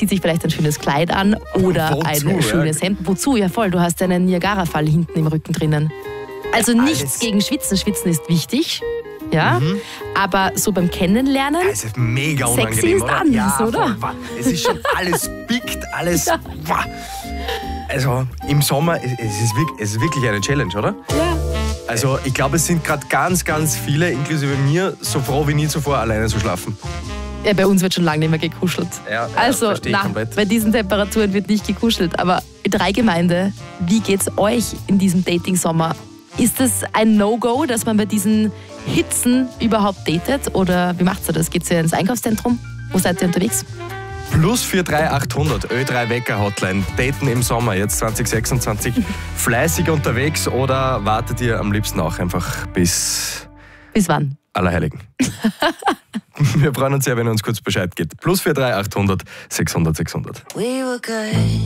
zieht sich vielleicht ein schönes Kleid an oder ein schönes Hemd. Wozu? Ja voll, du hast einen Niagara-Fall hinten im Rücken drinnen. Also nichts gegen Schwitzen. Schwitzen ist wichtig. Ja, aber so beim Kennenlernen, es ist mega unangenehm, sexy ist oder? anders, Ja, oder? Voll, es ist schon alles pickt, alles. Also im Sommer, es ist wirklich eine Challenge, oder? Ja. Also ich glaube, es sind gerade ganz, ganz viele, inklusive mir, so froh wie nie zuvor, alleine zu schlafen. Ja, bei uns wird schon lange nicht mehr gekuschelt. Ja, also, verstehe ich komplett. bei diesen Temperaturen wird nicht gekuschelt. Aber Dreigemeinde, wie geht's euch in diesem Dating-Sommer? Ist es ein No-Go, dass man bei diesen Hitzen überhaupt datet? Oder wie macht ihr das? Geht's ihr ins Einkaufszentrum? Wo seid ihr unterwegs? +43 800 Ö3 Wecker Hotline. Daten im Sommer, jetzt 2026. Fleißig unterwegs oder wartet ihr am liebsten auch einfach bis wann? Allerheiligen? Wir freuen uns sehr, wenn ihr uns kurz Bescheid gibt. +43 800 600 600.